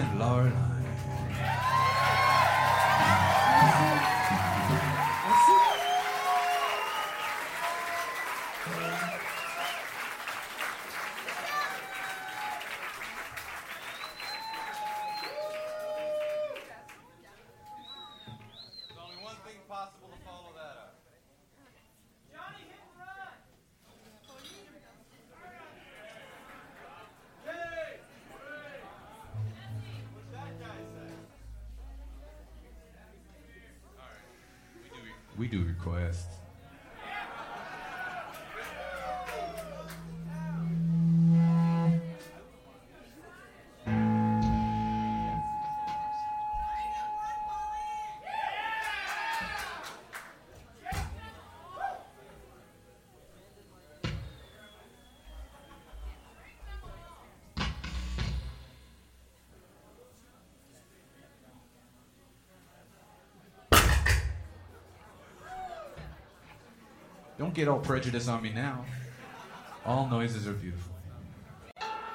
and Lorelei. We do requests. Don't get all prejudiced on me now. All noises are beautiful.